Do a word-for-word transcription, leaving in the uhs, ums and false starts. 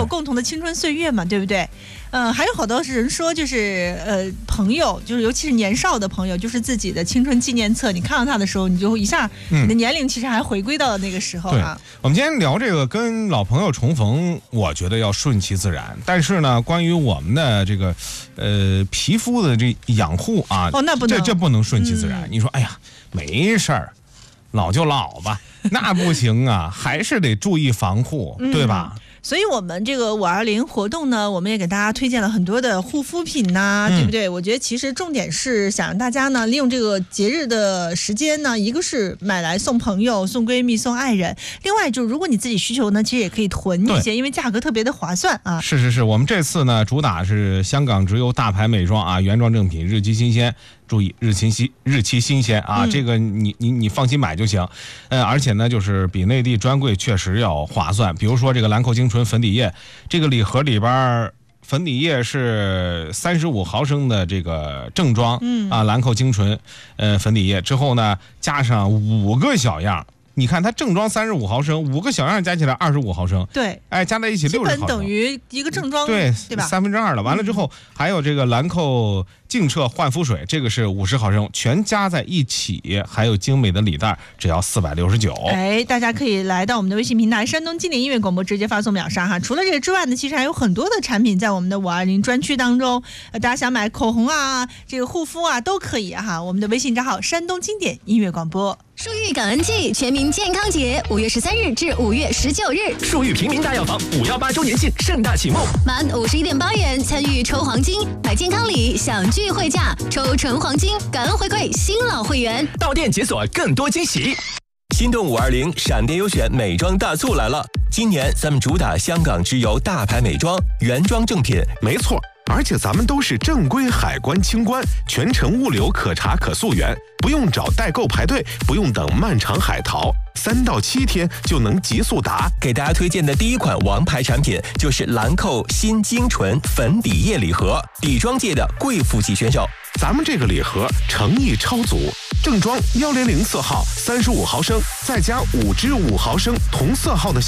有共同的青春岁月嘛，对不对？嗯、呃，还有好多人说，就是呃，朋友，就是尤其是年少的朋友，就是自己的青春纪念册，你看到他的时候，你就一下，你的年龄其实还回归到了那个时候啊。 对，我们今天聊这个跟老朋友重逢，我觉得要顺其自然。但是呢，关于我们的这个呃皮肤的这养护啊， 哦，那不能， 这这不能顺其自然。嗯、你说，哎呀，没事儿，老就老吧，那不行啊，还是得注意防护，嗯、对吧？ 所以我们这个五二零活动呢，我们也给大家推荐了很多的护肤品呐、啊嗯，对不对？我觉得其实重点是想让大家呢，利用这个节日的时间呢，一个是买来送朋友、送闺蜜、送爱人，另外就是如果你自己需求呢，其实也可以囤一些，因为价格特别的划算啊。 是是是，我们这次呢主打是香港直邮大牌美妆啊，原装正品，日期新鲜。注意日期新日期新鲜啊、嗯，这个你你你放心买就行，呃，而且呢，就是比内地专柜确实要划算。比如说这个兰蔻精纯粉底液，这个礼盒里边粉底液是三十五毫升的这个正装，嗯啊，兰蔻精纯呃粉底液之后呢，加上五个小样。你看它正装三十五毫升，五个小样加起来二十五毫升， 对， 哎，加在一起六十毫升， 基本等于一个正装， 对对吧？ 三分之二了。完了之后、嗯、还有这个兰蔻净澈焕肤水，这个是五十毫升，全加在一起，还有精美的礼袋，只要四百六十九。 哎，大家可以来到我们的微信平台山东经典音乐广播，直接发送秒杀哈。除了这个之外呢，其实还有很多的产品在我们的五二零专区当中，呃，大家想买口红啊，这个护肤啊都可以哈。我们的微信账号山东经典音乐广播。 树玉感恩季全民健康节，五月十三日至五月十九日， 树玉平民大药房五幺八周年庆盛大启幕， 满五十一点八元参与抽黄金，买健康礼享聚会价，抽纯黄金，感恩回馈新老会员， 到店解锁更多惊喜。 心动五二零闪电优选美妆大促来了！今年咱们主打香港直邮大牌美妆，原装正品， 没错。而且咱们都是正规海关清关，全程物流可查可溯源，不用找代购排队，不用等漫长海淘，三到七天就能极速达。 给大家推荐的第一款王牌产品就是兰蔻新精纯粉底液礼盒，底妆界的贵妇级选手。 咱们这个礼盒诚意超足，正装幺零零色号三十五毫升，再加五支五毫升同色号的。